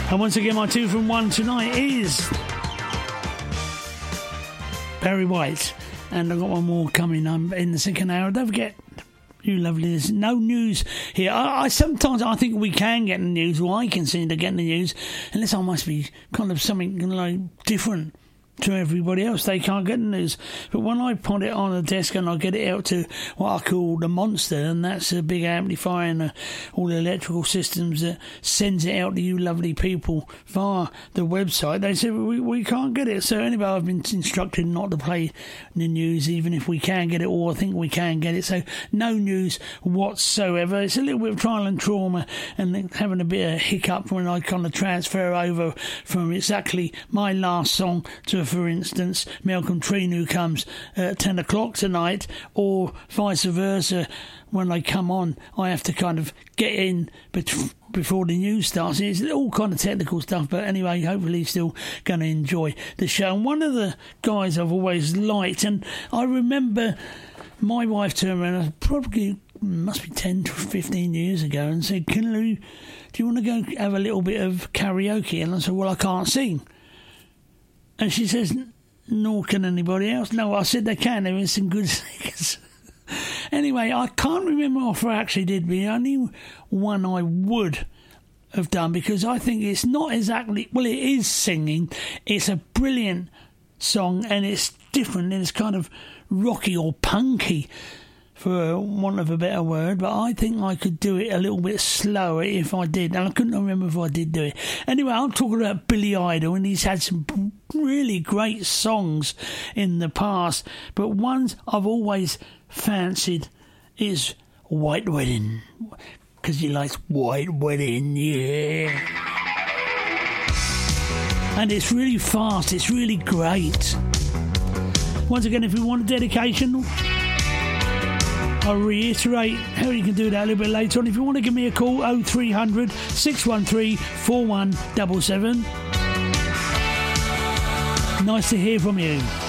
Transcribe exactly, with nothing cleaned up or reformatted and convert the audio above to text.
And once again, my two from one tonight is Barry White. And I've got one more coming um, in the second hour. Don't forget, you lovely, there's no news here. I, I sometimes I think we can get the news, or I can seem to get the news, unless I must be kind of something like different to everybody else. They can't get the news. But when I put it on the desk and I get it out to what I call the monster, and that's a big amplifier and uh, all the electrical systems that sends it out to you lovely people via the website, they said we, we can't get it. So anyway, I've been instructed not to play the news, even if we can get it, or I think we can get it. So no news whatsoever. It's a little bit of trial and trauma and having a bit of hiccup when I kind of transfer over from exactly my last song to a for instance, Malcolm Treen, who comes at ten o'clock tonight, or vice versa. When I come on, I have to kind of get in bet- before the news starts. It's all kind of technical stuff, but anyway, hopefully still going to enjoy the show. And one of the guys I've always liked, and I remember my wife turned around, probably must be ten to fifteen years ago, and said, "Can Lou, do you want to go have a little bit of karaoke?" And I said, "Well, I can't sing." And she says, "Nor can anybody else." No, I said they can. There is some good singers. Anyway, I can't remember if I actually did, but the only one I would have done, because I think it's not exactly, well, it is singing. It's a brilliant song, and it's different, and it's kind of rocky or punky, for want of a better word, but I think I could do it a little bit slower if I did, and I couldn't remember if I did do it. Anyway, I'm talking about Billy Idol, and he's had some really great songs in the past, but ones I've always fancied is White Wedding, because he likes White Wedding, yeah. And it's really fast, it's really great. Once again, if you want a dedication, I'll reiterate how you can do that a little bit later on. If you want to give me a call, oh three hundred, six one three, four one seven seven. Nice to hear from you.